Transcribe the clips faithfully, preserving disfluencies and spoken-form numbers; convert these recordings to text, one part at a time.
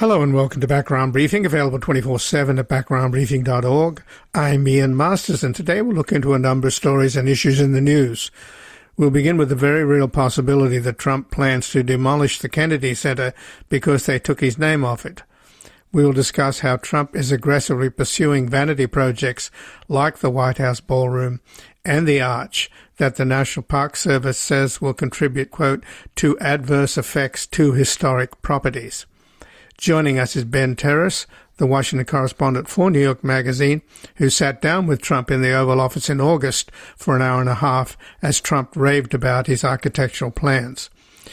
Hello and welcome to Background Briefing, available twenty-four seven at background briefing dot org. I'm Ian Masters, and today we'll look into a number of stories and issues in the news. We'll begin with the very real possibility that Trump plans to demolish the Kennedy Center because they took his name off it. We will discuss how Trump is aggressively pursuing vanity projects like the White House ballroom and the Arch that the National Park Service says will contribute, quote, to adverse effects to historic properties. Joining us is Ben Terris, the Washington correspondent for New York Magazine, who sat down with Trump in the Oval Office in August for an hour and a half as Trump raved about his architectural plans.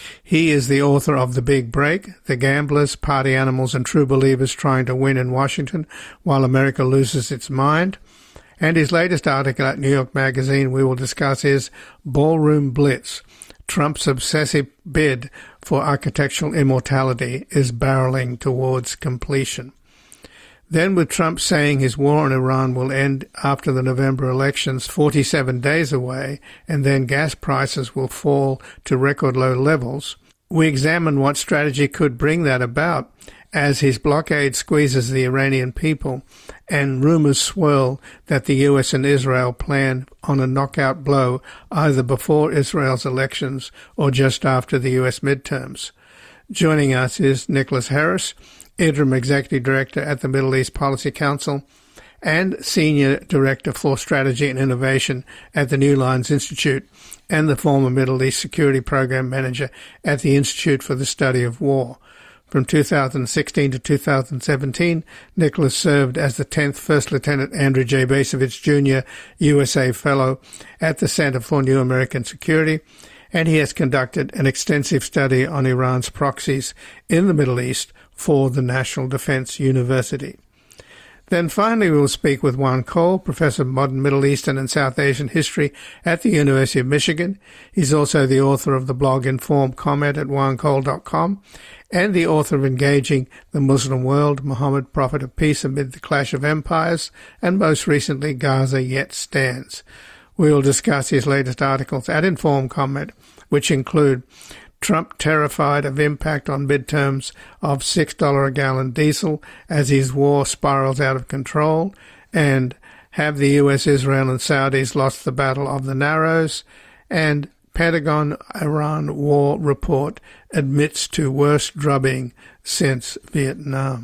He is the author of The Big Break, The Gamblers, Party Animals, and True Believers Trying to Win in Washington While America Loses Its Mind. And his latest article at New York Magazine we will discuss is Ballroom Blitz. Trump's obsessive bid for architectural immortality is barreling towards completion. Then, with Trump saying his war on Iran will end after the November elections, forty-seven days away, and then gas prices will fall to record low levels, we examine what strategy could bring that about as his blockade squeezes the Iranian people and rumors swirl that the U S and Israel plan on a knockout blow either before Israel's elections or just after the U S midterms. Joining us is Nicholas Harris, Interim Executive Director at the Middle East Policy Council and Senior Director for Strategy and Innovation at the New Lines Institute and the former Middle East Security Program Manager at the Institute for the Study of War. From two thousand sixteen to two thousand seventeen, Nicholas served as the tenth First Lieutenant Andrew J. Bacevich Junior U S A Fellow at the Center for New American Security, and he has conducted an extensive study on Iran's proxies in the Middle East for the National Defense University. Then finally we will speak with Juan Cole, Professor of Modern Middle Eastern and South Asian History at the University of Michigan. He's also the author of the blog Informed Comment at juan cole dot com and the author of Engaging the Muslim World, Muhammad, Prophet of Peace Amid the Clash of Empires, and most recently Gaza Yet Stands. We will discuss his latest articles at Informed Comment, which include Trump terrified of impact on midterms of six dollars a gallon diesel as his war spirals out of control, and have the U S, Israel, and Saudis lost the Battle of the Narrows, and Pentagon-Iran war report admits to worst drubbing since Vietnam.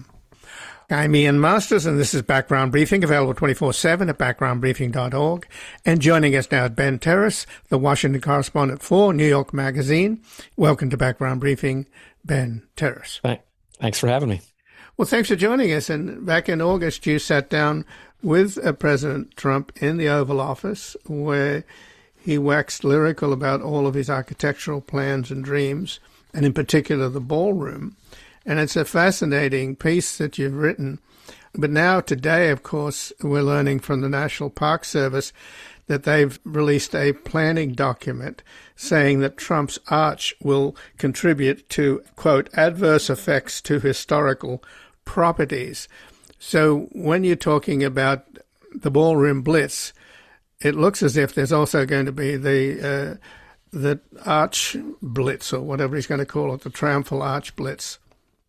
I'm Ian Masters, and this is Background Briefing, available twenty-four seven at background briefing dot org. And joining us now is Ben Terris, the Washington correspondent for New York Magazine. Welcome to Background Briefing, Ben Terris. Thanks for having me. Well, thanks for joining us. And back in August, you sat down with uh, President Trump in the Oval Office, where he waxed lyrical about all of his architectural plans and dreams, and in particular the ballroom. And it's a fascinating piece that you've written. But now today, of course, we're learning from the National Park Service that they've released a planning document saying that Trump's Arch will contribute to, quote, adverse effects to historical properties. So when you're talking about the ballroom blitz, it looks as if there's also going to be the, uh, the Arch Blitz, or whatever he's going to call it, the Triumphal Arch Blitz.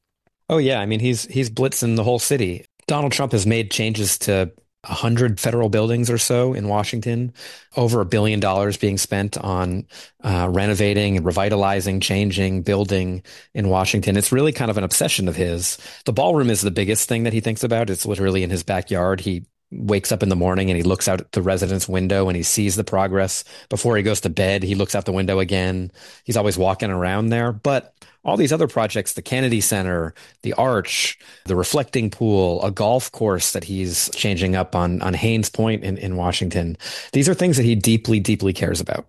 Oh, yeah. I mean, he's he's blitzing the whole city. Donald Trump has made changes to one hundred federal buildings or so in Washington, over a billion dollars being spent on uh, renovating and revitalizing, changing, building in Washington. It's really kind of an obsession of his. The ballroom is the biggest thing that he thinks about. It's literally in his backyard. He wakes up in the morning and he looks out at the residence window and he sees the progress. Before he goes to bed, he looks out the window again. He's always walking around there. But all these other projects, the Kennedy Center, the Arch, the reflecting pool, a golf course that he's changing up on, on Haynes Point in, in Washington, these are things that he deeply, deeply cares about.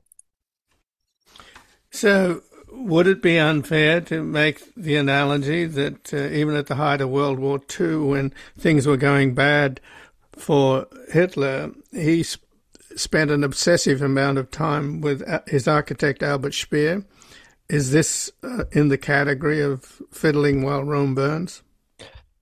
So would it be unfair to make the analogy that uh, even at the height of World War Two, when things were going bad for Hitler, he sp- spent an obsessive amount of time with his architect Albert Speer? Is this uh, in the category of fiddling while Rome burns?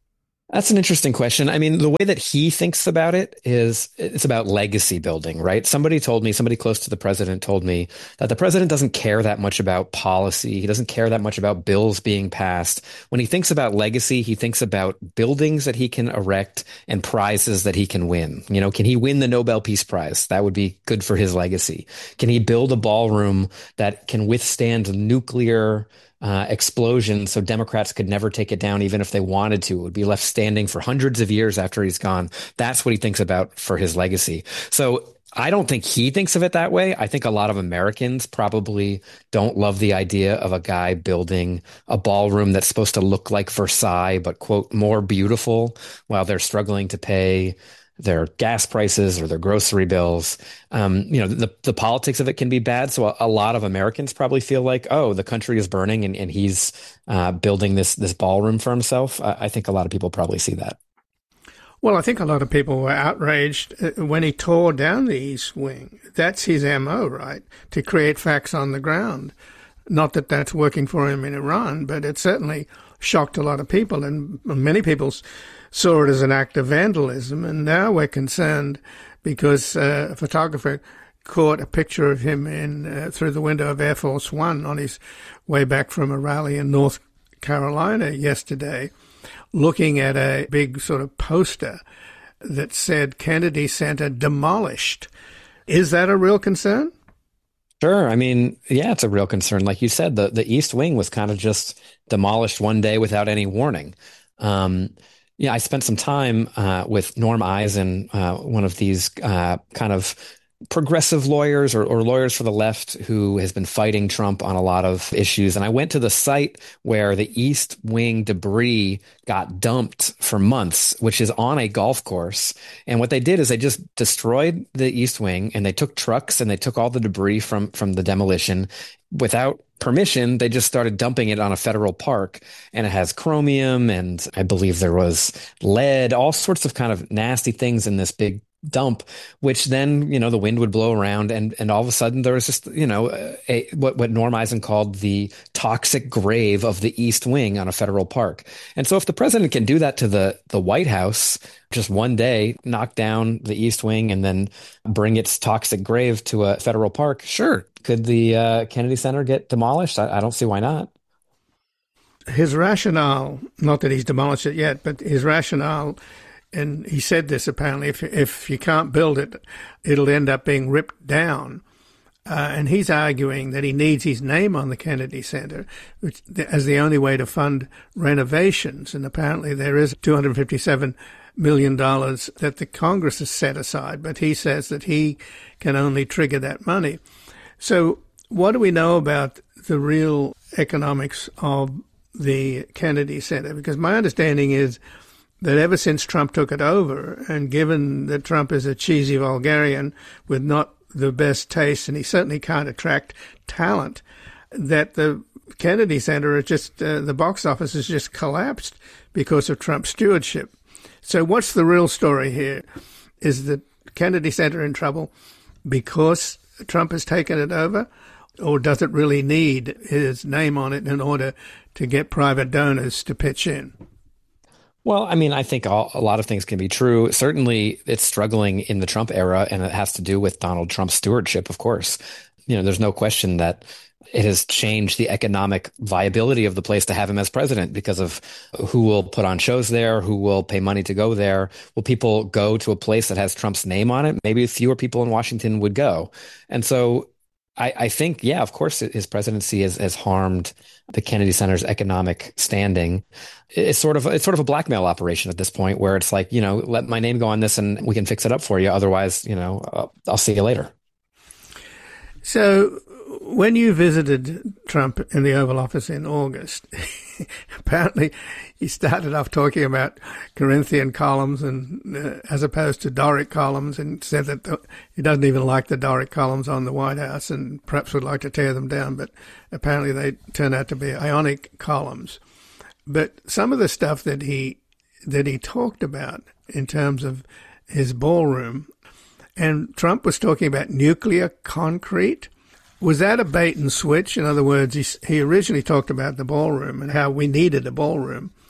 That's an interesting question. I mean, the way that he thinks about it is it's about legacy building, right? Somebody told me, somebody close to the president told me that the president doesn't care that much about policy. He doesn't care that much about bills being passed. When he thinks about legacy, he thinks about buildings that he can erect and prizes that he can win. You know, can he win the Nobel Peace Prize? That would be good for his legacy. Can he build a ballroom that can withstand nuclear Uh, explosion so Democrats could never take it down even if they wanted to? It would be left standing for hundreds of years after he's gone. That's what he thinks about for his legacy. So I don't think he thinks of it that way. I think a lot of Americans probably don't love the idea of a guy building a ballroom that's supposed to look like Versailles, but, quote, more beautiful while they're struggling to pay their gas prices or their grocery bills. Um, you know, the, the politics of it can be bad. So a, a lot of Americans probably feel like, oh, the country is burning and, and he's uh, building this, this ballroom for himself. I, I think a lot of people probably see that. Well, I think a lot of people were outraged when he tore down the East Wing. That's his M O, right? To create facts on the ground. Not that that's working for him in Iran, but it certainly shocked a lot of people, and many people saw it as an act of vandalism. And now we're concerned because uh, a photographer caught a picture of him in uh, through the window of Air Force One on his way back from a rally in North Carolina yesterday, looking at a big sort of poster that said Kennedy Center demolished. Is that a real concern? Sure. I mean, yeah, it's a real concern. Like you said, the, the East Wing was kind of just demolished one day without any warning. Um, yeah, I spent some time uh, with Norm Eisen, uh, one of these uh, kind of progressive lawyers or, or lawyers for the left who has been fighting Trump on a lot of issues. And I went to the site where the East Wing debris got dumped for months, which is on a golf course. And what they did is they just destroyed the East Wing, and they took trucks and they took all the debris from, from the demolition without permission. They just started dumping it on a federal park, and it has chromium, and I believe there was lead, all sorts of kind of nasty things in this big dump, which then, you know, the wind would blow around, and and all of a sudden there was just, you know, a, what what Norm Eisen called the toxic grave of the East Wing on a federal park. And so if the president can do that to the the White House just one day, knock down the East Wing and then bring its toxic grave to a federal park, sure. Could the uh, Kennedy Center get demolished? I, I don't see why not. His rationale, not that he's demolished it yet, but his rationale, and he said this apparently, if if you can't build it, it'll end up being ripped down. Uh, and he's arguing that he needs his name on the Kennedy Center which, as the only way to fund renovations. And apparently there is two hundred fifty-seven million dollars that the Congress has set aside, but he says that he can only trigger that money. So what do we know about the real economics of the Kennedy Center? Because my understanding is that ever since Trump took it over, and given that Trump is a cheesy vulgarian with not the best taste, and he certainly can't attract talent, that the Kennedy Center is just, uh, the box office has just collapsed because of Trump's stewardship. So what's the real story here? Is the Kennedy Center in trouble because Trump has taken it over, or does it really need his name on it in order to get private donors to pitch in? Well, I mean, I think all, a lot of things can be true. Certainly, it's struggling in the Trump era, and it has to do with Donald Trump's stewardship, of course. You know, there's no question that it has changed the economic viability of the place to have him as president because of who will put on shows there, who will pay money to go there. Will people go to a place that has Trump's name on it? Maybe fewer people in Washington would go. And so I, I think, yeah, of course, his presidency has, has harmed the Kennedy Center's economic standing. It's sort of it's sort of a blackmail operation at this point, where it's like, you know, let my name go on this and we can fix it up for you. Otherwise, you know, I'll, I'll see you later. So when you visited Trump in the Oval Office in August, apparently he started off talking about Corinthian columns and uh, as opposed to Doric columns, and said that the, he doesn't even like the Doric columns on the White House and perhaps would like to tear them down, but apparently they turn out to be Ionic columns. But some of the stuff that he that he talked about in terms of his ballroom, and Trump was talking about nuclear concrete. Was that a bait and switch? In other words, he, he originally talked about the ballroom and how we needed a ballroom.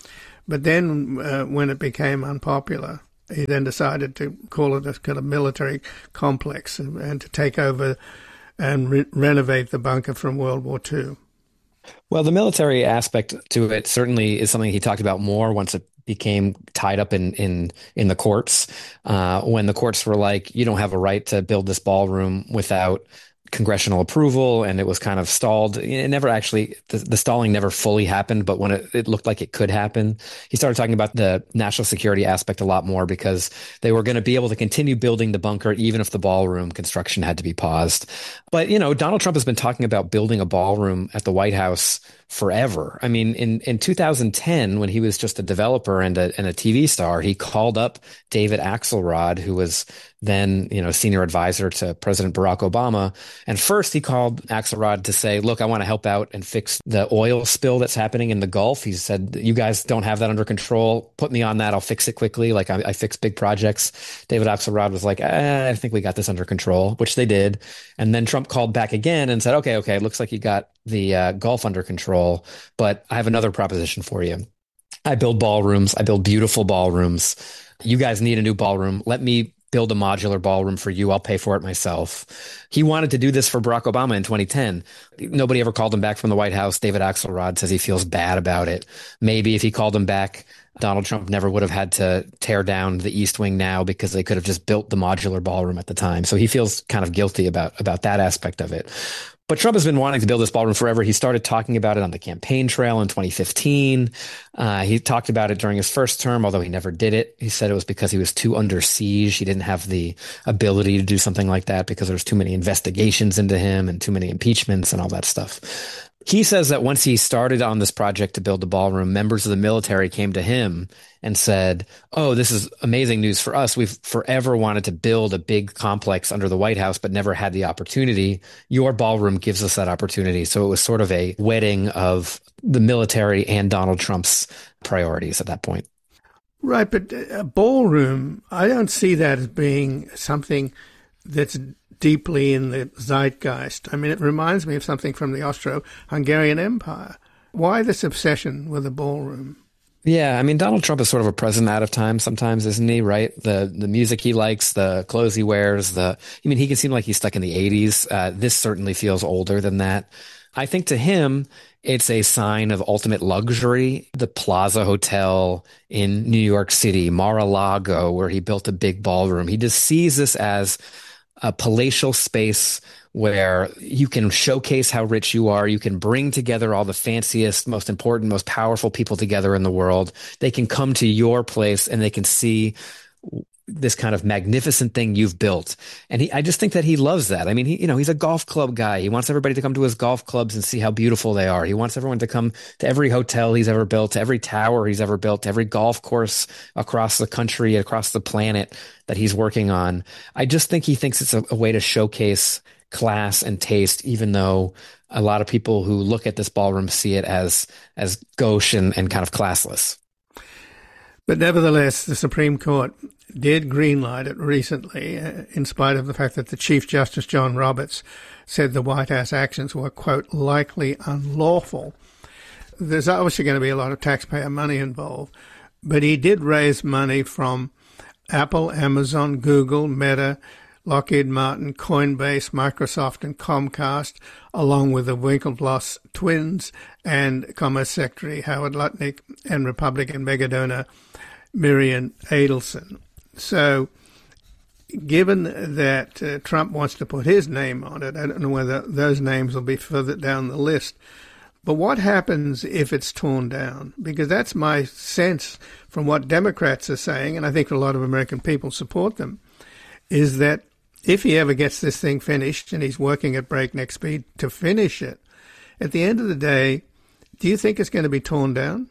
But then uh, when it became unpopular, he then decided to call it a kind of military complex and, and to take over and re- renovate the bunker from World War Two. Well, the military aspect to it certainly is something he talked about more once it became tied up in in in the courts. Uh, when the courts were like, you don't have a right to build this ballroom without congressional approval, and it was kind of stalled. It never actually, the, the stalling never fully happened, but when it, it looked like it could happen, he started talking about the national security aspect a lot more because they were going to be able to continue building the bunker even if the ballroom construction had to be paused. But, you know, Donald Trump has been talking about building a ballroom at the White House forever. I mean, in, in two thousand ten, when he was just a developer and a, and a T V star, he called up David Axelrod, who was then, you know, senior advisor to President Barack Obama. And first he called Axelrod to say, look, I want to help out and fix the oil spill that's happening in the Gulf. He said, you guys don't have that under control. Put me on that. I'll fix it quickly. Like I, I fix big projects. David Axelrod was like, eh, I think we got this under control, which they did. And then Trump called back again and said, okay, okay, it looks like you got the uh, Gulf under control, but I have another proposition for you. I build ballrooms. I build beautiful ballrooms. You guys need a new ballroom. Let me build a modular ballroom for you. I'll pay for it myself. He wanted to do this for Barack Obama in twenty ten. Nobody ever called him back from the White House. David Axelrod says he feels bad about it. Maybe if he called him back, Donald Trump never would have had to tear down the East Wing now because they could have just built the modular ballroom at the time. So he feels kind of guilty about, about that aspect of it. But Trump has been wanting to build this ballroom forever. He started talking about it on the campaign trail in twenty fifteen. Uh, he talked about it during his first term, although he never did it. He said it was because he was too under siege. He didn't have the ability to do something like that because there was too many investigations into him and too many impeachments and all that stuff. He says that once he started on this project to build the ballroom, members of the military came to him and said, oh, this is amazing news for us. We've forever wanted to build a big complex under the White House, but never had the opportunity. Your ballroom gives us that opportunity. So it was sort of a wedding of the military and Donald Trump's priorities at that point. Right, but a ballroom, I don't see that as being something that's deeply in the zeitgeist. I mean, it reminds me of something from the Austro-Hungarian Empire. Why this obsession with a ballroom? Yeah, I mean, Donald Trump is sort of a president out of time sometimes, isn't he, right? The the music he likes, the clothes he wears, the I mean, he can seem like he's stuck in the eighties. Uh, this certainly feels older than that. I think to him, it's a sign of ultimate luxury. The Plaza Hotel in New York City, Mar-a-Lago, where he built a big ballroom. He just sees this as a palatial space where you can showcase how rich you are. You can bring together all the fanciest, most important, most powerful people together in the world. They can come to your place and they can see this kind of magnificent thing you've built. And he, I just think that he loves that. I mean, he, you know, he's a golf club guy. He wants everybody to come to his golf clubs and see how beautiful they are. He wants everyone to come to every hotel he's ever built, to every tower he's ever built, to every golf course across the country, across the planet that he's working on. I just think he thinks it's a, a way to showcase class and taste, even though a lot of people who look at this ballroom see it as, as gauche and, and kind of classless. But nevertheless, the Supreme Court did greenlight it recently, uh, in spite of the fact that the Chief Justice John Roberts said the White House actions were, quote, likely unlawful. There's obviously going to be a lot of taxpayer money involved, but he did raise money from Apple, Amazon, Google, Meta, Lockheed Martin, Coinbase, Microsoft, and Comcast, along with the Winklevoss twins and Commerce Secretary Howard Lutnick and Republican megadonor Miriam Adelson. So, given that uh, Trump wants to put his name on it, I don't know whether those names will be further down the list. But what happens if it's torn down? Because that's my sense from what Democrats are saying, and I think a lot of American people support them, is that if he ever gets this thing finished, and he's working at breakneck speed to finish it, at the end of the day, do you think it's going to be torn down?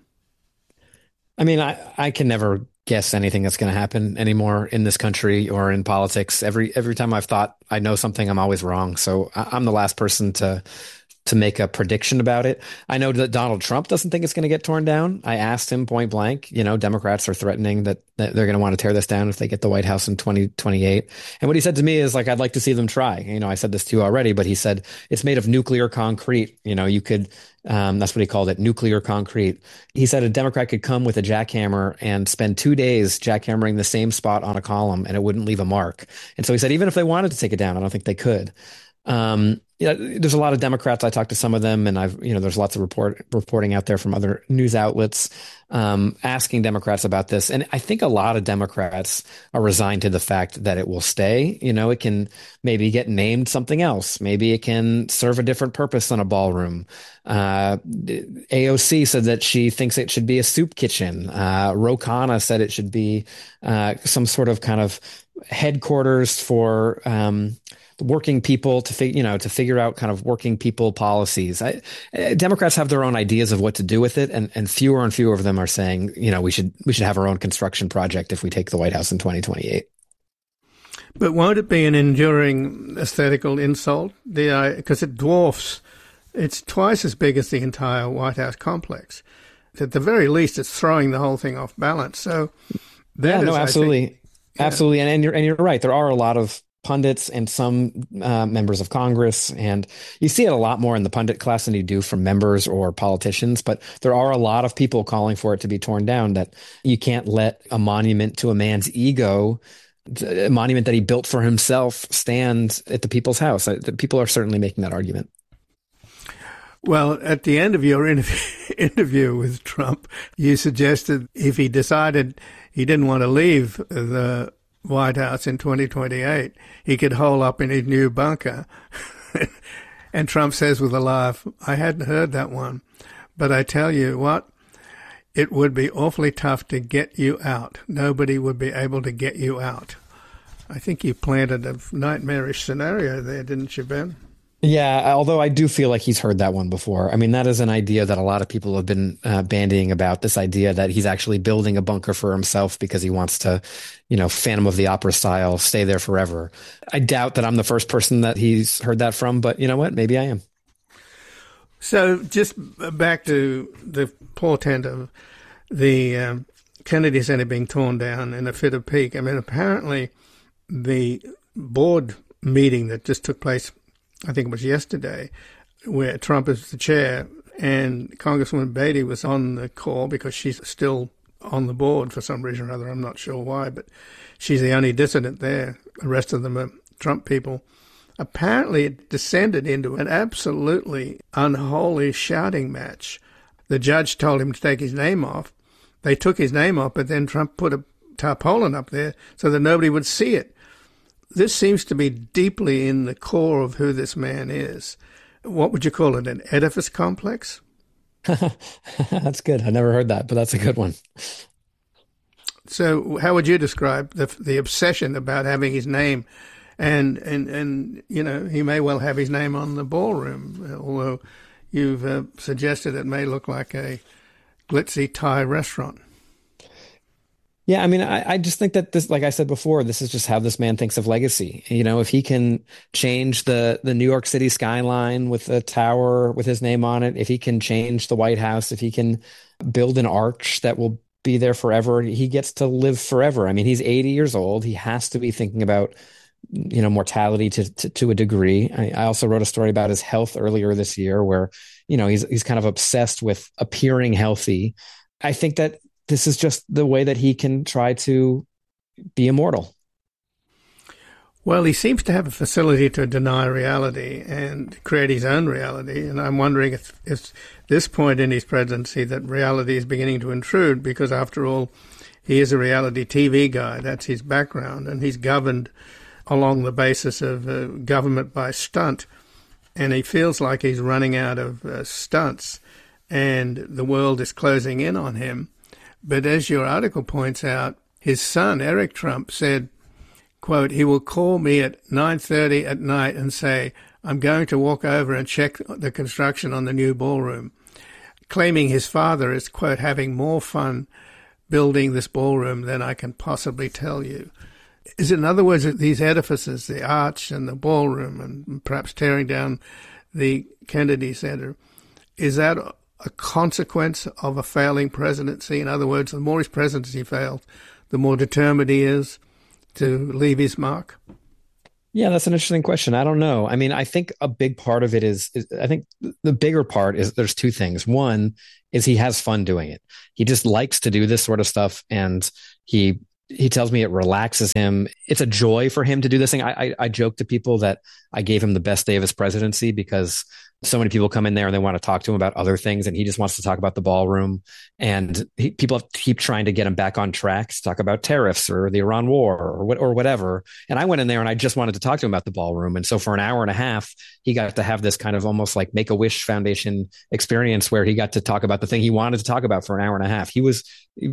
I mean, I, I can never guess anything that's going to happen anymore in this country or in politics. Every every time I've thought I know something, I'm always wrong. So I, I'm the last person to to make a prediction about it. I know that Donald Trump doesn't think it's going to get torn down. I asked him point blank, you know, Democrats are threatening that, that they're going to want to tear this down if they get the White House in twenty twenty-eight. And what he said to me is like, I'd like to see them try. You know, I said this to you already, but he said it's made of nuclear concrete. You know, you could, um, that's what he called it, nuclear concrete. He said a Democrat could come with a jackhammer and spend two days jackhammering the same spot on a column and it wouldn't leave a mark. And so he said, even if they wanted to take it down, I don't think they could. Um, yeah, there's a lot of Democrats. I talked to some of them, and I've, you know, there's lots of report reporting out there from other news outlets, um, asking Democrats about this. And I think a lot of Democrats are resigned to the fact that it will stay. You know, it can maybe get named something else. Maybe it can serve a different purpose than a ballroom. Uh, A O C said that she thinks it should be a soup kitchen. Uh, Ro Khanna said it should be, uh, some sort of kind of headquarters for, um, working people to fig- you know, to figure out kind of working people policies. I, Democrats have their own ideas of what to do with it, and, and fewer and fewer of them are saying, you know, we should we should have our own construction project if we take the White House in twenty twenty-eight. But won't it be an enduring aesthetical insult? The because it dwarfs, it's twice as big as the entire White House complex. At the very least, it's throwing the whole thing off balance. So, that yeah, is, no, absolutely, I think, yeah. absolutely, and and you're and you're right. There are a lot of pundits and some uh, members of Congress, and you see it a lot more in the pundit class than you do from members or politicians. But there are a lot of people calling for it to be torn down, that you can't let a monument to a man's ego, a monument that he built for himself, stand at the people's house. People are certainly making that argument. Well, at the end of your interview, interview with Trump, you suggested if he decided he didn't want to leave the White House in twenty twenty-eight, he could hole up in his new bunker. And Trump says with a laugh, I hadn't heard that one, but I tell you what, it would be awfully tough to get you out. Nobody would be able to get you out. I think you planted a nightmarish scenario there, didn't you, Ben? Yeah, although I do feel like he's heard that one before. I mean, that is an idea that a lot of people have been uh, bandying about, this idea that he's actually building a bunker for himself because he wants to, you know, Phantom of the Opera style, stay there forever. I doubt that I'm the first person that he's heard that from, but you know what? Maybe I am. So just back to the portent of the um, Kennedy Center being torn down in a fit of pique. I mean, apparently the board meeting that just took place, I think it was yesterday, where Trump is the chair and Congresswoman Beatty was on the call because she's still on the board for some reason or other. I'm not sure why, but she's the only dissident there. The rest of them are Trump people. Apparently it descended into an absolutely unholy shouting match. The judge told him to take his name off. They took his name off, but then Trump put a tarpaulin up there so that nobody would see it. This seems to be deeply in the core of who this man is. What would you call it, an edifice complex? That's good. I never heard that, but that's a good one. So how would you describe the the obsession about having his name? And, and, and you know, he may well have his name on the ballroom, although you've uh, suggested it may look like a glitzy Thai restaurant. Yeah, I mean, I, I just think that this, like I said before, this is just how this man thinks of legacy. You know, if he can change the the New York City skyline with a tower with his name on it, if he can change the White House, if he can build an arch that will be there forever, he gets to live forever. I mean, he's eighty years old. He has to be thinking about, you know, mortality to to, to a degree. I, I also wrote a story about his health earlier this year, where, you know, he's he's kind of obsessed with appearing healthy. I think that this is just the way that he can try to be immortal. Well, he seems to have a facility to deny reality and create his own reality. And I'm wondering if, if this point in his presidency that reality is beginning to intrude, because after all, he is a reality T V guy. That's his background. And he's governed along the basis of uh, government by stunt. And he feels like he's running out of uh, stunts and the world is closing in on him. But as your article points out, his son, Eric Trump, said, quote, he will call me at nine thirty at night and say, I'm going to walk over and check the construction on the new ballroom, claiming his father is, quote, having more fun building this ballroom than I can possibly tell you. Is it, in other words, that these edifices, the arch and the ballroom, and perhaps tearing down the Kennedy Center. Is that a consequence of a failing presidency? In other words, the more his presidency fails, the more determined he is to leave his mark? Yeah, that's an interesting question. I don't know. I mean, I think a big part of it is, is, I think the bigger part is there's two things. One is he has fun doing it. He just likes to do this sort of stuff. And he, he tells me it relaxes him. It's a joy for him to do this thing. I, I, I joke to people that I gave him the best day of his presidency because so many people come in there and they want to talk to him about other things. And he just wants to talk about the ballroom. And he, people keep trying to get him back on track to talk about tariffs or the Iran war or what, or whatever. And I went in there and I just wanted to talk to him about the ballroom. And so for an hour and a half, he got to have this kind of almost like Make-A-Wish Foundation experience where he got to talk about the thing he wanted to talk about for an hour and a half. He was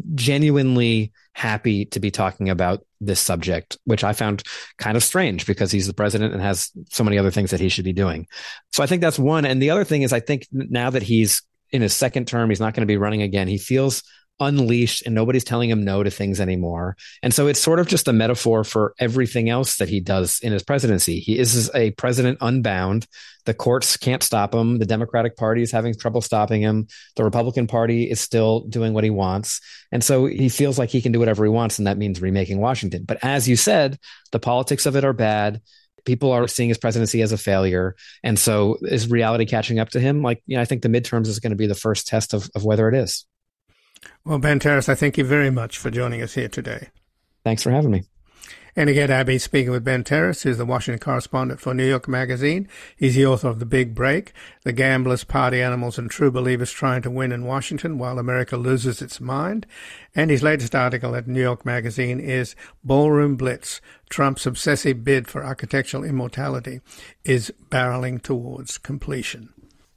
genuinely happy to be talking about this subject, which I found kind of strange because he's the president and has so many other things that he should be doing. So I think that's one. And the other thing is I think now that he's in his second term, he's not going to be running again. He feels unleashed and nobody's telling him no to things anymore. And so it's sort of just a metaphor for everything else that he does in his presidency. He is a president unbound. The courts can't stop him. The Democratic Party is having trouble stopping him. The Republican Party is still doing what he wants. And so he feels like he can do whatever he wants. And that means remaking Washington. But as you said, the politics of it are bad. People are seeing his presidency as a failure. And so is reality catching up to him? Like, you know, I think the midterms is going to be the first test of, of whether it is. Well, Ben Terris, I thank you very much for joining us here today. Thanks for having me. And again, Abby speaking with Ben Terris, who's the Washington correspondent for New York Magazine. He's the author of The Big Break, The Gamblers, Party Animals, and True Believers Trying to Win in Washington While America Loses Its Mind. And his latest article at New York Magazine is Ballroom Blitz, Trump's obsessive bid for architectural immortality is barreling towards completion.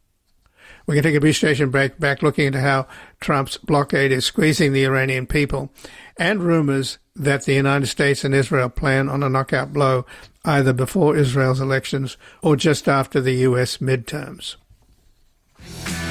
We're going to take a brief station break, back looking into how Trump's blockade is squeezing the Iranian people and rumors that the United States and Israel plan on a knockout blow either before Israel's elections or just after the U S midterms.